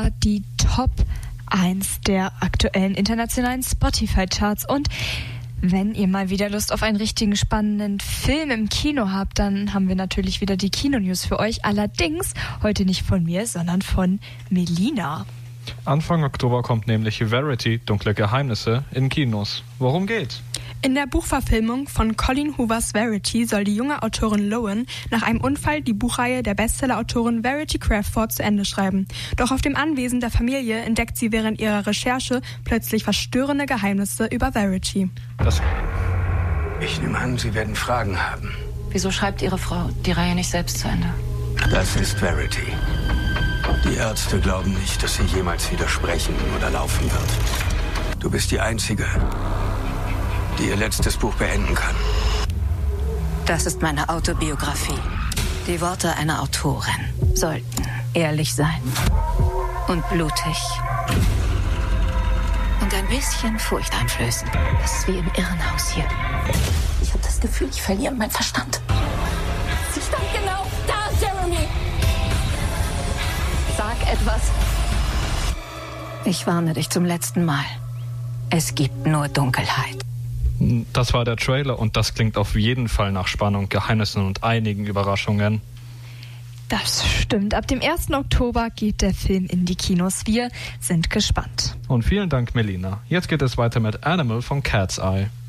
die Top 1 der aktuellen internationalen Spotify-Charts. Und wenn ihr mal wieder Lust auf einen richtigen spannenden Film im Kino habt, dann haben wir natürlich wieder die Kino-News für euch. Allerdings heute nicht von mir, sondern von Melina. Anfang Oktober kommt nämlich Verity, Dunkle Geheimnisse, in Kinos. Worum geht's? In der Buchverfilmung von Colleen Hoovers Verity soll die junge Autorin Lowen nach einem Unfall die Buchreihe der Bestseller-Autorin Verity Crawford zu Ende schreiben. Doch auf dem Anwesen der Familie entdeckt sie während ihrer Recherche plötzlich verstörende Geheimnisse über Verity. Ich nehme an, Sie werden Fragen haben. Wieso schreibt Ihre Frau die Reihe nicht selbst zu Ende? Das ist Verity. Die Ärzte glauben nicht, dass sie jemals wieder sprechen oder laufen wird. Du bist die Einzige, die ihr letztes Buch beenden kann. Das ist meine Autobiografie. Die Worte einer Autorin sollten ehrlich sein und blutig und ein bisschen furchteinflößend. Das ist wie im Irrenhaus hier. Ich habe das Gefühl, ich verliere meinen Verstand. Sie stand genau da, Jeremy! Sag etwas. Ich warne dich zum letzten Mal. Es gibt nur Dunkelheit. Das war der Trailer und das klingt auf jeden Fall nach Spannung, Geheimnissen und einigen Überraschungen. Das stimmt. Ab dem 1. Oktober geht der Film in die Kinos. Wir sind gespannt. Und vielen Dank, Melina. Jetzt geht es weiter mit Animal von Cat's Eye.